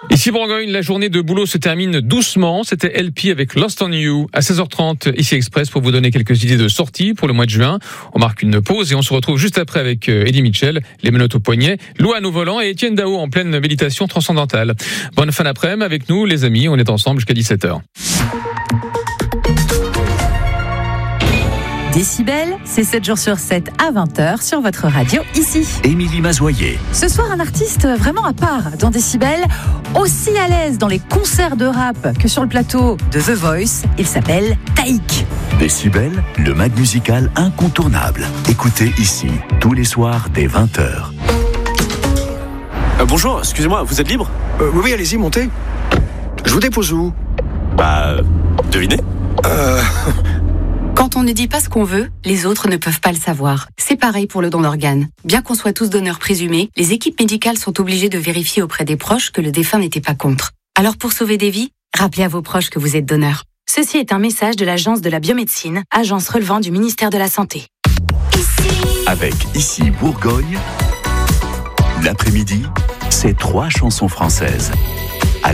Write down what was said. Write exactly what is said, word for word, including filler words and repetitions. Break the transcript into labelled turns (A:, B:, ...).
A: Ici Bourgogne, la journée de boulot se termine doucement. C'était L P avec Lost on You à seize heures trente ici Express pour vous donner quelques idées de sortie pour le mois de juin. On marque une pause et on se retrouve juste après avec Eddie Mitchell, Les menottes au poignet, Louane au volant et Étienne Dao en pleine méditation transcendantale. Bonne fin d'après-midi avec nous les amis, on est ensemble jusqu'à dix-sept heures.
B: Décibel, c'est sept jours sur sept à vingt heures sur votre radio ici.
C: Émilie Mazoyer.
B: Ce soir, un artiste vraiment à part dans Décibel, aussi à l'aise dans les concerts de rap que sur le plateau de The Voice. Il s'appelle Taïk.
C: Décibel, le mag musical incontournable. Écoutez ici, tous les soirs dès vingt heures.
D: Euh, bonjour, excusez-moi, vous êtes libre ?
E: euh, Oui, allez-y, montez. Je vous dépose où ?
D: Bah, devinez.
E: Euh...
F: Quand on ne dit pas ce qu'on veut, les autres ne peuvent pas le savoir. C'est pareil pour le don d'organes. Bien qu'on soit tous donneurs présumés, les équipes médicales sont obligées de vérifier auprès des proches que le défunt n'était pas contre. Alors pour sauver des vies, rappelez à vos proches que vous êtes donneur. Ceci est un message de l'Agence de la biomédecine, agence relevant du ministère de la Santé.
C: Avec Ici Bourgogne, l'après-midi, c'est trois chansons françaises.